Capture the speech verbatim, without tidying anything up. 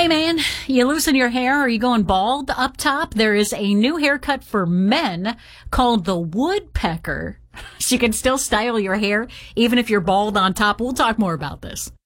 Hey man, you losing your hair? Are you going bald up top? There is a new haircut for men called the woodpecker. So you can still style your hair even if you're bald on top. We'll talk more about this.